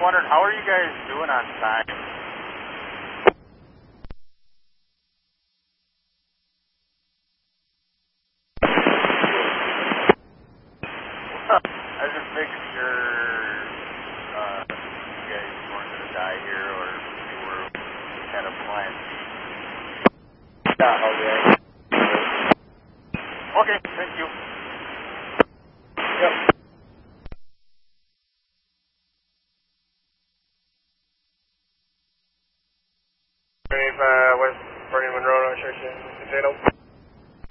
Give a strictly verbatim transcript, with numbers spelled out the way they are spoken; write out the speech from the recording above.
wondering, how are you guys doing on time? I was just making sure uh, you guys weren't going to die here, or you were kind of plan B. Yeah, okay. Okay, thank you.